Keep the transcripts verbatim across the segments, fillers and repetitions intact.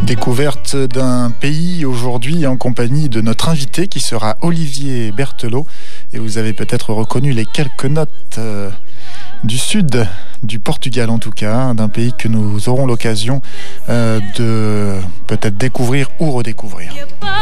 Découverte d'un pays aujourd'hui en compagnie de notre invité qui sera Olivier Berthelot. Et vous avez peut-être reconnu les quelques notes euh, du sud du Portugal en tout cas, d'un pays que nous aurons l'occasion euh, de peut-être découvrir ou redécouvrir.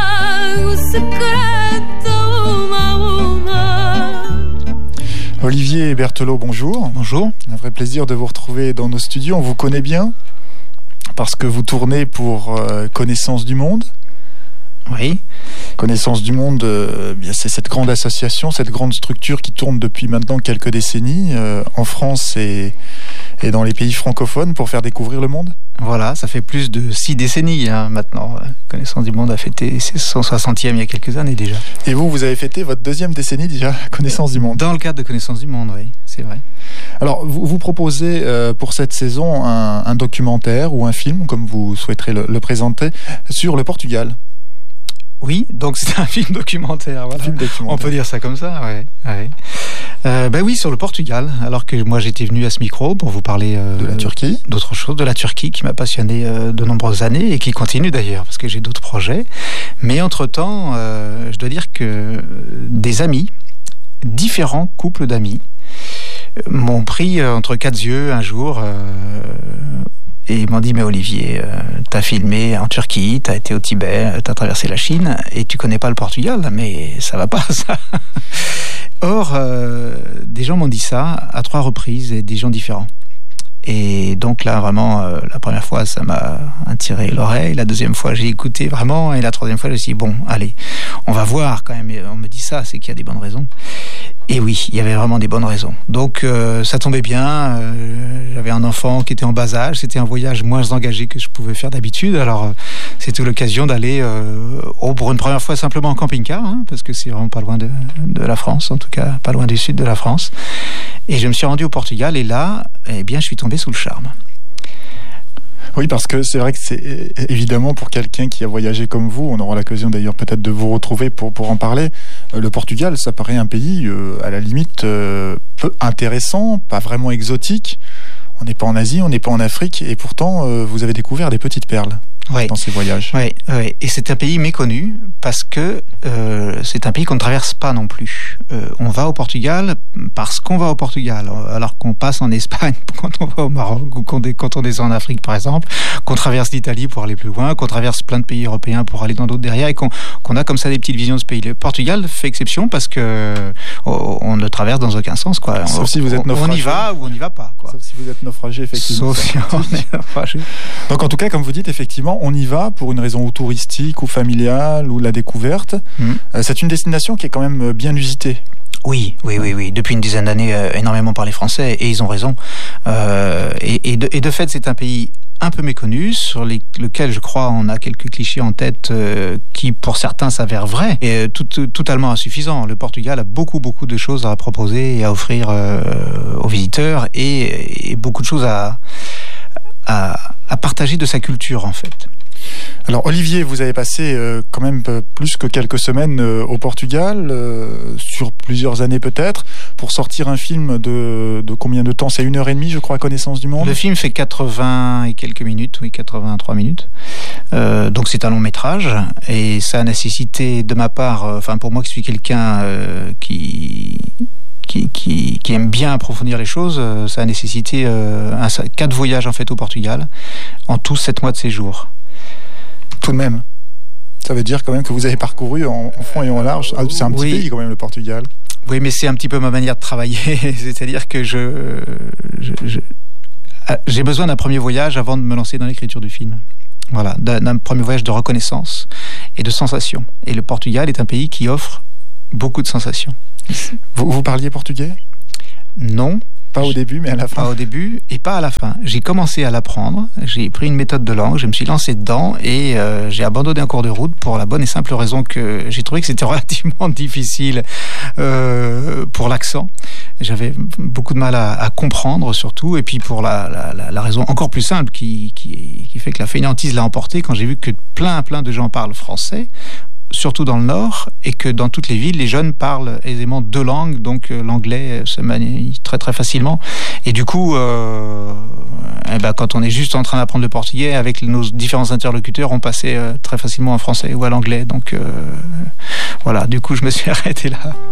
Olivier Berthelot, bonjour. Bonjour. Un vrai plaisir de vous retrouver dans nos studios. On vous connaît bien parce que vous tournez pour euh, Connaissance du Monde. Oui. Connaissance du Monde, euh, bien, c'est cette grande association, cette grande structure qui tourne depuis maintenant quelques décennies euh, en France et, et dans les pays francophones pour faire découvrir le monde. Voilà, ça fait plus de six décennies hein, maintenant. Connaissance du Monde a fêté ses cent soixantième il y a quelques années déjà. Et vous, vous avez fêté votre deuxième décennie déjà, Connaissance du Monde. Dans le cadre de Connaissance du Monde, oui, c'est vrai. Alors, vous, vous proposez euh, pour cette saison un, un documentaire ou un film, comme vous souhaiterez le, le présenter, sur le Portugal. Oui, donc c'est un film documentaire, voilà. Film documentaire. On peut dire ça comme ça, ouais. ouais. Euh, ben oui, sur le Portugal, alors que moi j'étais venu à ce micro pour vous parler euh, de la Turquie, d'autres choses, de la Turquie qui m'a passionné euh, de nombreuses années et qui continue d'ailleurs, parce que j'ai d'autres projets. Mais entre-temps, euh, je dois dire que des amis, différents couples d'amis, m'ont pris euh, entre quatre yeux un jour... Euh, Et ils m'ont dit, mais Olivier, euh, t'as filmé en Turquie, t'as été au Tibet, t'as traversé la Chine, et tu connais pas le Portugal, mais ça va pas, ça. Or, euh, des gens m'ont dit ça à trois reprises, et des gens différents. Et donc là, vraiment, euh, la première fois, ça m'a attiré l'oreille. La deuxième fois, j'ai écouté vraiment. Et la troisième fois, je me suis dit, bon, allez, on va voir quand même. Et on me dit ça, c'est qu'il y a des bonnes raisons. Et oui, il y avait vraiment des bonnes raisons. Donc, euh, ça tombait bien. Euh, j'avais un enfant qui était en bas âge. C'était un voyage moins engagé que je pouvais faire d'habitude. Alors, euh, c'était l'occasion d'aller, euh, oh, pour une première fois, simplement en camping-car, hein, parce que c'est vraiment pas loin de, de la France, en tout cas, pas loin du sud de la France. Et je me suis rendu au Portugal. Et là, eh bien, je suis tombé sous le charme. Oui, parce que c'est vrai que c'est évidemment pour quelqu'un qui a voyagé comme vous, on aura l'occasion d'ailleurs peut-être de vous retrouver pour, pour en parler, euh, le Portugal, ça paraît un pays euh, à la limite euh, peu intéressant, pas vraiment exotique. On n'est pas en Asie, on n'est pas en Afrique, et pourtant euh, vous avez découvert des petites perles. Oui. Dans ces voyages. Oui, oui, et c'est un pays méconnu parce que euh, c'est un pays qu'on ne traverse pas non plus. Euh, on va au Portugal parce qu'on va au Portugal, alors qu'on passe en Espagne quand on va au Maroc ou quand on descend en Afrique par exemple, qu'on traverse l'Italie pour aller plus loin, qu'on traverse plein de pays européens pour aller dans d'autres derrière et qu'on, qu'on a comme ça des petites visions de ce pays. Le Portugal fait exception parce que on, on ne le traverse dans aucun sens, quoi. Sauf on, si vous êtes naufragé. On y va ou on n'y va pas, quoi. Sauf si vous êtes naufragé, effectivement. Sauf si on est naufragé. Donc en tout cas, comme vous dites, effectivement, on y va pour une raison ou touristique ou familiale ou la découverte. Mmh. Euh, c'est une destination qui est quand même bien usitée. Oui, oui, oui, oui. Depuis une dizaine d'années, euh, énormément par les Français, et ils ont raison. Euh, et, et, de, et de fait, c'est un pays un peu méconnu, sur les, lequel je crois on a quelques clichés en tête euh, qui pour certains s'avèrent vrais et euh, tout, totalement insuffisants. Le Portugal a beaucoup beaucoup de choses à proposer et à offrir euh, aux visiteurs et, et beaucoup de choses à, à, à partager de sa culture en fait. Alors Olivier, vous avez passé euh, quand même plus que quelques semaines euh, au Portugal, euh, sur plusieurs années peut-être, pour sortir un film de, de combien de temps ? C'est une heure et demie, je crois, à Connaissance du Monde. Le film fait quatre-vingts et quelques minutes, oui, quatre-vingt-trois minutes. Euh, donc c'est un long métrage et ça a nécessité de ma part, euh, enfin pour moi qui suis quelqu'un euh, qui... Qui, qui, qui aime bien approfondir les choses, euh, ça a nécessité euh, un, quatre voyages en fait au Portugal, en tout sept mois de séjour. Tout de même. Ça veut dire quand même que vous avez parcouru en, en fond et en large. C'est un petit oui. pays quand même, le Portugal. Oui, mais c'est un petit peu ma manière de travailler. C'est-à-dire que je, je, je, j'ai besoin d'un premier voyage avant de me lancer dans l'écriture du film. Voilà, d'un, d'un premier voyage de reconnaissance et de sensations. Et le Portugal est un pays qui offre beaucoup de sensations. Vous, vous parliez portugais ? Non. Pas au début, mais à la fin. Pas au début et pas à la fin. J'ai commencé à l'apprendre, j'ai pris une méthode de langue, je me suis lancé dedans et euh, j'ai abandonné un cours de route pour la bonne et simple raison que j'ai trouvé que c'était relativement difficile euh, pour l'accent. J'avais beaucoup de mal à, à comprendre surtout, et puis pour la, la, la, la raison encore plus simple qui, qui, qui fait que la fainéantise l'a emporté quand j'ai vu que plein plein de gens parlent français surtout dans le Nord, et que dans toutes les villes, les jeunes parlent aisément deux langues, donc euh, l'anglais se manie très très facilement. Et du coup, euh, eh ben, quand on est juste en train d'apprendre le portugais, avec nos différents interlocuteurs, on passait euh, très facilement en français ou à l'anglais. Donc euh, voilà, du coup, je me suis arrêté là.